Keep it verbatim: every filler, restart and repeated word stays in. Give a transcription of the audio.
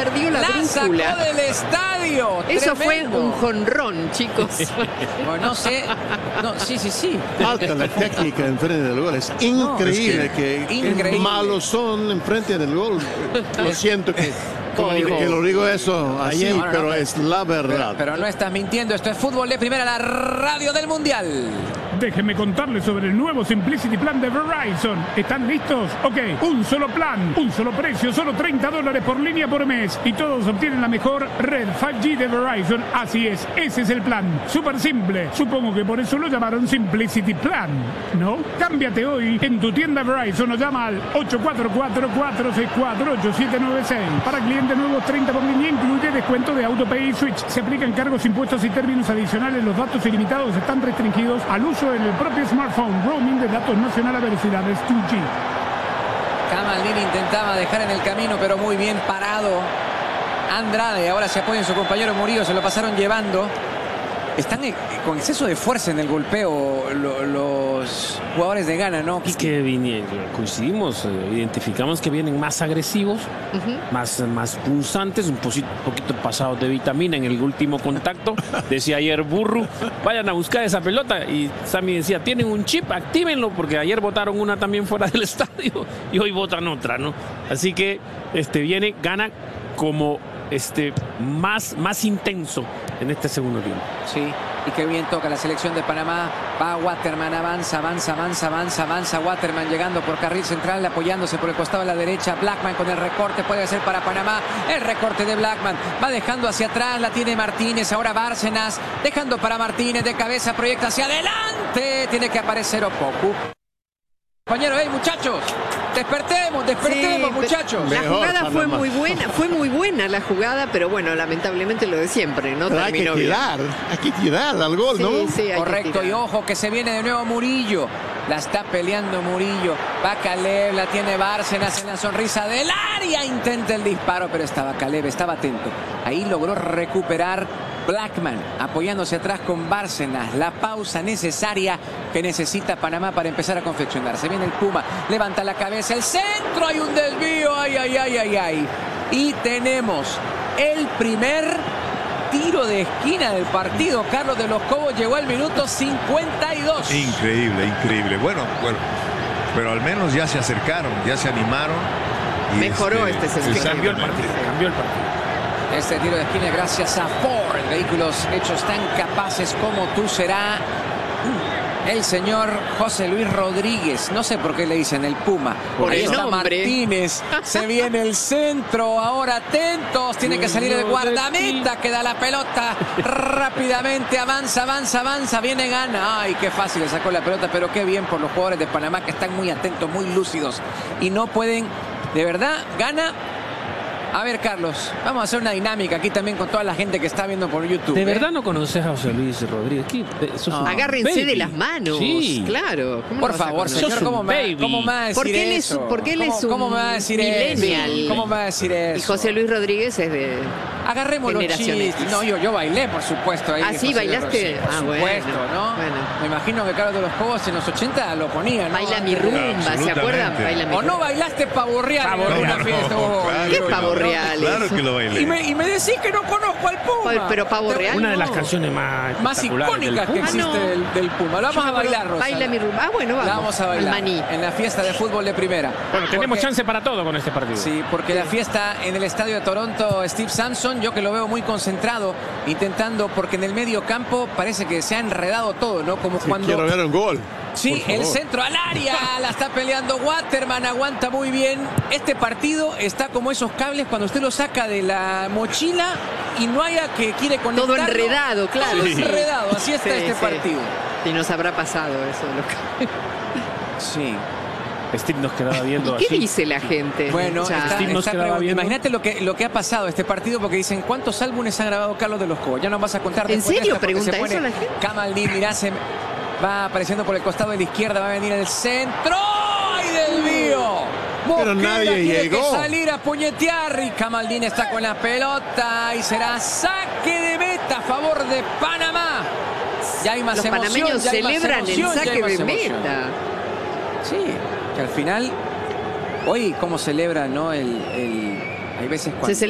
perdió la, la brújula. sacó del estadio. Eso Tremendo. fue un jonrón, chicos. Bueno, no sé. No, sí, sí, sí. Falta la técnica enfrente del gol. Es increíble no, es que, que, increíble. que malos son enfrente del gol. Lo siento que, Como dijo, que lo digo eso así, no, no, pero no, es la verdad. Pero, pero no estás mintiendo. Esto es Fútbol de Primera, la radio del Mundial. Déjenme contarles sobre el nuevo Simplicity Plan de Verizon. ¿Están listos? Ok, un solo plan, un solo precio, solo treinta dólares por línea por mes. Y todos obtienen la mejor red cinco G de Verizon. Así es, ese es el plan. Súper simple. Supongo que por eso lo llamaron Simplicity Plan, ¿no? Cámbiate hoy en tu tienda Verizon o llama al ocho cuatro cuatro, cuatro seis cuatro, ocho siete nueve seis. Para clientes nuevos, treinta por línea, incluye descuento de AutoPay y Switch. Se aplican cargos, impuestos y términos adicionales. Los datos ilimitados están restringidos al uso en el propio smartphone. Roaming de datos nacional a velocidades dos G. Camaldini intentaba dejar en el camino, pero muy bien parado Andrade. Ahora se apoya en su compañero Murillo, se lo pasaron llevando. Están con exceso de fuerza en el golpeo lo, los jugadores de Ghana, ¿no? Es que vinieron, coincidimos, eh, identificamos que vienen más agresivos, uh-huh. más, más punzantes, un poquito, poquito pasados de vitamina en el último contacto. Decía ayer Burru, vayan a buscar esa pelota. Y Sammy decía, tienen un chip, actívenlo, porque ayer votaron una también fuera del estadio y hoy votan otra, ¿no? Así que este, viene Ghana como este, más, más intenso en este segundo tiempo. Sí, y qué bien toca la selección de Panamá. Va Waterman, avanza, avanza, avanza, avanza, avanza. Waterman llegando por carril central, apoyándose por el costado a la derecha. Blackman con el recorte, puede ser para Panamá. El recorte de Blackman, va dejando hacia atrás, la tiene Martínez. Ahora Bárcenas, dejando para Martínez de cabeza, proyecta hacia adelante. Tiene que aparecer Opoku. Compañero, hey muchachos, despertemos, despertemos sí, muchachos. La jugada fue muy buena, fue muy buena la jugada, pero bueno, lamentablemente lo de siempre, ¿no? Pero hay que tirar, hay que tirar al gol, sí, ¿no? Sí, correcto, y ojo que se viene de nuevo Murillo. La está peleando Murillo. Va Caleb, la tiene Bárcenas en la sonrisa del área. Intenta el disparo, pero estaba Caleb, estaba atento. Ahí logró recuperar Blackman, apoyándose atrás con Bárcenas. La pausa necesaria que necesita Panamá para empezar a confeccionar. Se viene el Puma, levanta la cabeza, el centro, hay un desvío, ay, ay, ay, ay, ay. Y tenemos el primer tiro de esquina del partido. Carlos de los Cobos llegó al minuto cincuenta y dos. Increíble, increíble. Bueno, bueno, pero al menos ya se acercaron, ya se animaron. Y mejoró este, este segundo. Cambió el partido, cambió el partido. Este tiro de esquina gracias a Ford. Vehículos hechos tan capaces como tú será el señor José Luis Rodríguez. No sé por qué le dicen el Puma. Por ahí el está nombre. Martínez. Se viene el centro. Ahora atentos. Tiene que salir el guardameta que da la pelota rápidamente. Avanza, avanza, avanza. Viene Ghana. Ay, qué fácil le sacó la pelota. Pero qué bien por los jugadores de Panamá que están muy atentos, muy lúcidos. Y no pueden, de verdad, Ghana. A ver, Carlos, vamos a hacer una dinámica aquí también con toda la gente que está viendo por YouTube. ¿De ¿eh? verdad no conoces a José Luis Rodríguez? ¿Qué? Eso No. Agárrense baby. de las manos. Sí. Claro. ¿Cómo Por lo vas a favor, conocer? señor, ¿cómo me, ¿cómo me va a decir Porque él es- eso? porque él ¿Cómo- es un ¿Cómo me va a decir millennial. eso? ¿Cómo me va a decir eso? Y José Luis Rodríguez es de... Agarremos los Generación chistes. X. No, yo, yo bailé, por supuesto. Ahí Ah, sí, José ¿bailaste? Rodríguez, por Ah, supuesto, bueno, ¿no? bueno. Me imagino que Carlos de los Cobos en los ochenta lo ponía, ¿no? Baila mi rumba, ¿se Absolutamente. acuerdan? Baila mi ¿O no rumba. bailaste pavo real Pavo en real, una fiesta? no, Oh, claro ¿Qué yo- pavo yo- real? Claro que lo bailé. Y me, y me decís que no conozco al Puma. Pero pavo real. Una de las no. canciones más, Más espectaculares del icónicas que Puma. existe Ah, no. del, del Puma. Lo vamos Yo a me acuerdo, bailar, Rosana. Baila mi rumba. Ah, bueno, vamos. La vamos a bailar Al maní. en la fiesta de fútbol de primera. Bueno, tenemos Porque- chance para todo con este partido. Sí, porque la fiesta en el estadio de Toronto, Steve Sampson, yo que lo veo muy concentrado, intentando, porque en el medio campo parece que se ha enredado todo, ¿no? Como Si cuando... quiero ver un gol. Sí, por el favor. centro al área, la está peleando Waterman, aguanta muy bien. Este partido está como esos cables cuando usted lo saca de la mochila y no haya que quiere conectarlo. Todo enredado, claro. Todo Sí. enredado, así está Sí, este sí. partido. Y nos habrá pasado eso. loco. Sí. Steve nos quedaba viendo ¿Qué así. dice la gente? Bueno, Ya. está- Steve nos está quedaba pregun- viendo. imagínate lo que, lo que ha pasado este partido, porque dicen, ¿cuántos álbumes ha grabado Carlos de los Cobos? Ya nos vas a contar ¿En después de serio esta, porque pregunta se pone eso la gente? Kamaldeen, mirá, se va apareciendo por el costado de la izquierda, va a venir el centro. ¡Ay, desvío! Pero Mosquera nadie tiene llegó. que salir a puñetear y Kamaldeen está con la pelota y será saque de meta a favor de Panamá. Ya hay más Los emoción, panameños ya hay más celebran el emoción, ya hay saque más de emoción. meta. Sí, que al final, hoy cómo celebran, ¿no? El, el, hay veces cuando... Se